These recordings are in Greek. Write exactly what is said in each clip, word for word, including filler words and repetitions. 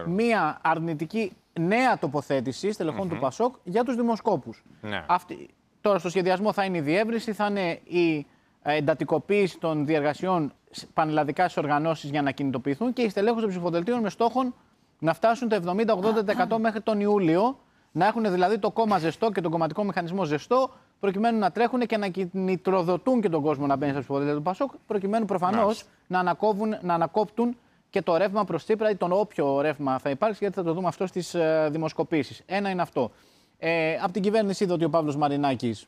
μία αρνητική νέα τοποθέτηση στελεχών mm-hmm. του Πασόκ για τους δημοσκόπους. Ναι. Αυτή, τώρα στο σχεδιασμό θα είναι η διεύρυνση, θα είναι η εντατικοποίηση των διεργασιών πανελλαδικά στις οργανώσεις για να κινητοποιηθούν και η στελέχωση των ψηφοδελτίων με στόχο να φτάσουν το εβδομήντα με ογδόντα τοις εκατό μέχρι τον Ιούλιο, να έχουν δηλαδή το κόμμα ζεστό και τον κομματικό μηχανισμό ζεστό, προκειμένου να τρέχουν και να κινητροδοτούν και τον κόσμο να μπαίνει στα ψηφοδέλτια του Πασόκ, προκειμένου προφανώς να, να ανακόπτουν και το ρεύμα προς Τσίπρα ή τον όποιο ρεύμα θα υπάρξει, γιατί θα το δούμε αυτό στις ε, δημοσκοπήσεις. Ένα είναι αυτό. Ε, από την κυβέρνηση είδε ότι ο Παύλος Μαρινάκης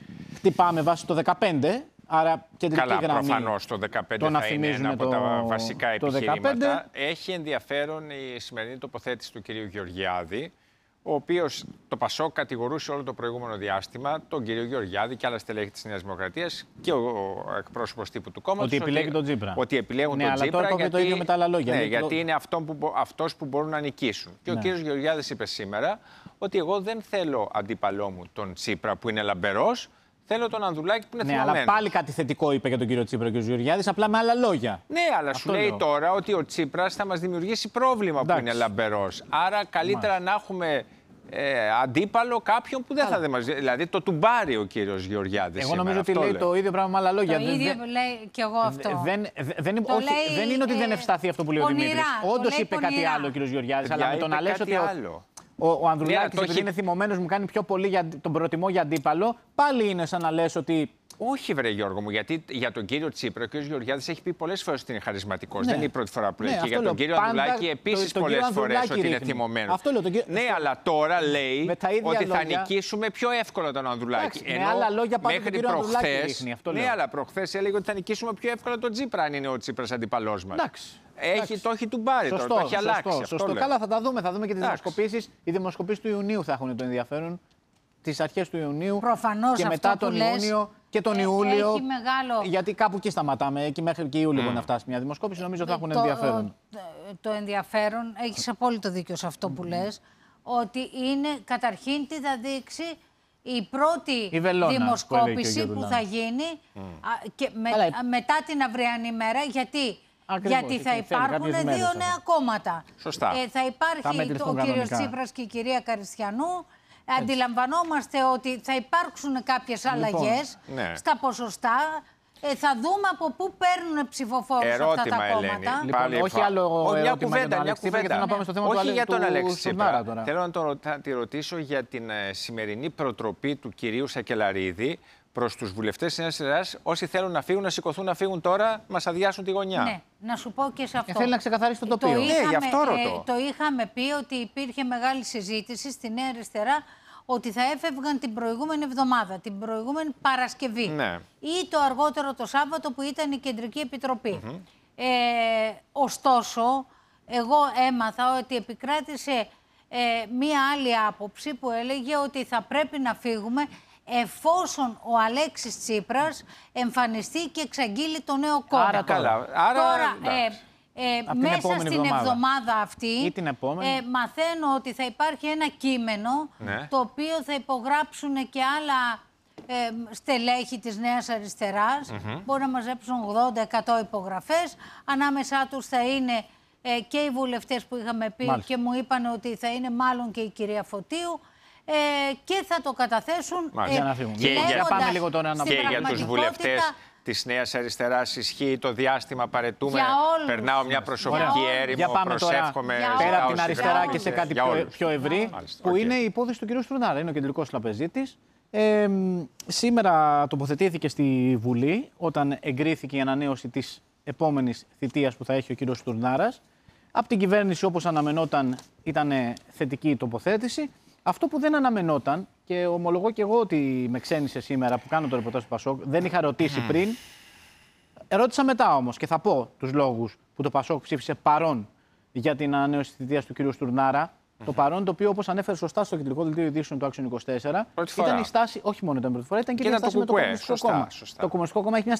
χτυπά με βάση το δεκαπέντε. Άρα, καλά, προφανώς το δεκαπέντε θα είναι ένα από το, τα βασικά επιχειρήματα. δεκαπέντε. Έχει ενδιαφέρον η σημερινή τοποθέτηση του κυρίου Γεωργιάδη, ο οποίος το Πασόκ κατηγορούσε όλο το προηγούμενο διάστημα τον κύριο Γεωργιάδη και άλλα στελέχη της Νέας Δημοκρατίας και ο εκπρόσωπος τύπου του κόμματος. Ότι επιλέγει τον Τσίπρα. Ότι επιλέγουν ναι, τον αλλά Τσίπρα. Τώρα γιατί, το ίδιο με τα άλλα λόγια. Ναι, γιατί είναι αυτό που, αυτός που μπορούν να νικήσουν. Και ναι. ο κύριος Γεωργιάδης είπε σήμερα ότι εγώ δεν θέλω αντίπαλό μου τον Τσίπρα που είναι λαμπερός. Θέλω τον Ανδρουλάκη που είναι ναι, θυμωμένος. Αλλά πάλι κάτι θετικό είπε για τον κύριο Τσίπρα και ο Γεωργιάδης, απλά με άλλα λόγια. Ναι, αλλά αυτό σου λέει λέω. τώρα ότι ο Τσίπρας θα μας δημιουργήσει πρόβλημα. Εντάξει. Που είναι λαμπερός. Άρα καλύτερα Μάλιστα. να έχουμε ε, αντίπαλο κάποιον που δεν Άρα. θα μας... Δηλαδή το τουμπάρει ο κύριος Γεωργιάδης. Εγώ νομίζω ότι λέει το ίδιο πράγμα με άλλα λόγια. Το δεν, ίδιο λέει και εγώ αυτό. Δεν, δεν, το όχι, λέει, δεν είναι ότι δεν ευσταθεί αυτό που λέει ο Δημήτρης. Όντως είπε πονηρά. κάτι άλλο ο κύριος Γεωργιάδης, αλλά με το να λες ότι. Ο, ο Ανδρουλάκης, ναι, επειδή έχει... είναι θυμωμένος, μου κάνει πιο πολύ για τον προτιμώ για αντίπαλο, πάλι είναι σαν να λες ότι. Όχι, βρε Γιώργο μου, γιατί για τον κύριο Τσίπρα ο κύριος Γεωργιάδης έχει πει πολλές φορές ότι είναι χαρισματικός. Ναι. Δεν είναι η πρώτη φορά που λέει. Ναι, και για τον λέω, κύριο Ανδρουλάκη επίσης πολλές φορές ότι είναι θυμωμένος. Αυτό λέω, τον κύριο... Ναι, αλλά τώρα λέει ότι λόγια... θα νικήσουμε πιο εύκολα τον Ανδρουλάκη. Ενώ με άλλα λόγια πάνω μέχρι προχθές. Ναι, αλλά προχθές έλεγε ότι θα νικήσουμε πιο εύκολα τον Τσίπρα αν είναι ο Τσίπρας αντιπαλός μας. Έχει, το έχει του μπάρει τώρα, το έχει αλλάξει. Σωστό. Καλά, θα τα δούμε. Θα δούμε και τις δημοσκοπήσεις. Οι δημοσκοπήσεις του Ιουνίου θα έχουν το ενδιαφέρον. Τις αρχές του Ιουνίου. Προφανώς και μετά τον Ιούνιο και τον ε, Ιούλιο. Έχει μεγάλο... Γιατί κάπου εκεί σταματάμε. Εκεί μέχρι και Ιούλιο mm. μπορεί να φτάσει μια δημοσκόπηση. Νομίζω θα έχουν το, ενδιαφέρον. Το, το ενδιαφέρον, έχεις απόλυτο δίκιο σε αυτό που λες, ότι είναι καταρχήν τι θα δείξει η πρώτη η Βελόνα, δημοσκόπηση που, που θα γίνει mm. α, και με, Αλλά... μετά την αυριανή μέρα. Γιατί. Ακριβώς, γιατί θα υπάρχουν δύο νέα αυτό. κόμματα. Σωστά. Ε, θα υπάρχει θα ο κύριος Τσίπρας και η κυρία Καριστιανού. Έτσι. Αντιλαμβανόμαστε ότι θα υπάρξουν κάποιες αλλαγές λοιπόν, ναι. στα ποσοστά. Ε, θα δούμε από πού παίρνουν ψηφοφόρους ερώτημα, αυτά τα κόμματα. Ελένη. Λοιπόν, Πάλι όχι άλλο ο, μια κουβέντα, μια κουβέντα. Να πάμε στο θέμα όχι του για τον Αλέξη Τσίπρα. Τώρα. Θέλω να το, θα τη ρωτήσω για την ε, σημερινή προτροπή του κυρίου Σακελαρίδη προς τους βουλευτές της Νέας Δημοκρατίας. Όσοι θέλουν να φύγουν, να σηκωθούν να φύγουν τώρα, μας αδειάσουν τη γωνιά. Ναι, να σου πω και σε αυτό. Ε, θέλει να ξεκαθαρίσει το τοπίο. Το είχαμε, ναι, γι' αυτό ρωτώ. Ε, το είχαμε πει ότι υπήρχε μεγάλη συζήτηση στη Νέα Αριστερά ότι θα έφευγαν την προηγούμενη εβδομάδα, την προηγούμενη Παρασκευή ναι. ή το αργότερο το Σάββατο που ήταν η Κεντρική Επιτροπή. Mm-hmm. ε, ωστόσο, εγώ έμαθα ότι επικράτησε ε, μία άλλη άποψη που έλεγε ότι θα πρέπει να φύγουμε εφόσον ο Αλέξης Τσίπρας εμφανιστεί και εξαγγείλει το νέο κόμμα. Άρα καλά. Άρα, Τώρα, ε, Ε, μέσα στην εβδομάδα, εβδομάδα αυτή ή την επόμενη. Ε, μαθαίνω ότι θα υπάρχει ένα κείμενο ναι. το οποίο θα υπογράψουν και άλλα ε, στελέχη της Νέας Αριστεράς. Mm-hmm. Μπορεί να μαζέψουν ογδόντα με εκατό υπογραφές. Ανάμεσά τους θα είναι ε, και οι βουλευτές που είχαμε πει Μάλιστα. και μου είπαν ότι θα είναι μάλλον και η κυρία Φωτίου. Ε, και θα το καταθέσουν ε, για να φύγουν. Και, για, πάμε λίγο τώρα να και για τους βουλευτές της Νέας Αριστεράς ισχύει το διάστημα παρετούμε. Περνάω μια προσωπική έρημο, προσεύχομαι. Πέρα από την αριστερά και σε κάτι πιο, πιο ευρύ, Μάλιστα. που okay. είναι η υπόθεση του κ. Στουρνάρα. Είναι ο κεντρικός τραπεζίτης. Ε, σήμερα τοποθετήθηκε στη Βουλή όταν εγκρίθηκε η ανανέωση της επόμενης θητείας που θα έχει ο κ. Στουρνάρας. Από την κυβέρνηση, όπως αναμενόταν, ήταν θετική η τοποθέτηση. Αυτό που δεν αναμενόταν, και ομολογώ και εγώ ότι με ξένησε σήμερα που κάνω το ρεπορτάζ του Πασόκ, δεν είχα ρωτήσει mm. πριν. Ρώτησα μετά όμως και θα πω τους λόγους που το Πασόκ ψήφισε παρόν για την ανανέωση της θητείας του κ. Στουρνάρα. Mm-hmm. Το παρόν, το οποίο, όπως ανέφερε σωστά στο κεντρικό δελτίο ειδήσεων του Άξιον είκοσι τέσσερα, ήταν η στάση, όχι μόνο ήταν πρώτη φορά, ήταν και, και η στάση με το Κομμουνιστικό Κόμμα. Το Κομμουνιστικό Κόμμα έχει μια